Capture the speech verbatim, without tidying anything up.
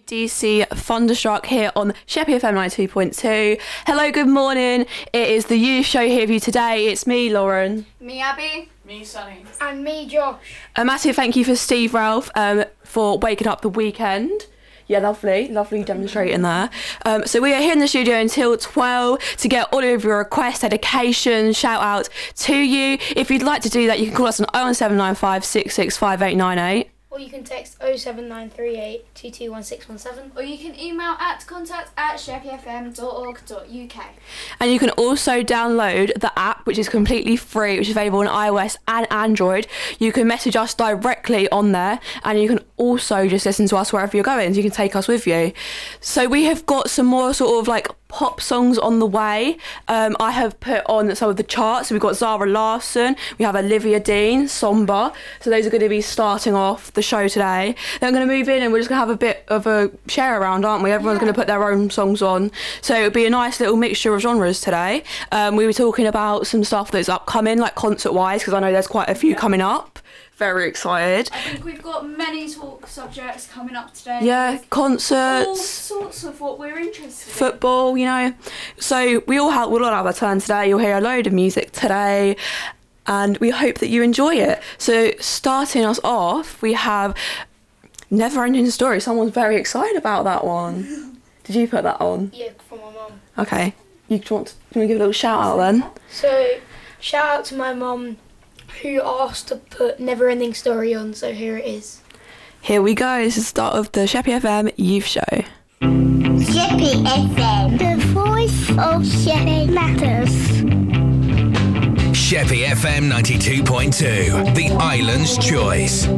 D C Thunderstruck here on Sheppey F M ninety-two point two. Hello, good morning. It is the youth show here with you today. It's me, Lauren. Me, Abby. Me, Sunny. And me, Josh. A massive thank you for Steve Ralph um, for waking up the weekend. Yeah, lovely, lovely demonstrating there. Um, so we are here in the studio until twelve to get all of your requests, dedications, shout outs to you. If you'd like to do that, you can call us on oh one seven nine five, six six five, eight nine eight. Or you can text oh seven nine three eight, two two one six one seven. Or you can email at contact at sheppey f m dot org dot u k. And you can also download the app, which is completely free, which is available on iOS and Android. You can message us directly on there, and you can also just listen to us wherever you're going, so you can take us with you. So we have got some more sort of like pop songs on the way. Um, I have put on some of the charts. So we've got Zara Larsson, we have Olivia Dean, Somber. So those are going to be starting off the show today. Then I'm going to move in and we're just going to have a bit of a share around, aren't we? Everyone's yeah. going to put their own songs on. So it'll be a nice little mixture of genres today. Um, we were talking about some stuff that's upcoming, like concert-wise, because I know there's quite a few yeah. coming up. Very excited. I think we've got many talk subjects coming up today. Yeah, concerts. All sorts of what we're interested in. Football, you know. So we all have, we'll all have a turn today. You'll hear a load of music today. And we hope that you enjoy it. So starting us off, we have Never Ending Story. Someone's very excited about that one. Did you put that on? Yeah, from my mum. Okay. You want to, you want to give a little shout out then? So, shout out to my mum, who asked to put Never Ending Story on, so here it is. Here we go. This is the start of the Sheppey F M Youth Show. Sheppey F M, the voice of Sheppey matters. Sheppey F M ninety-two point two, the island's choice.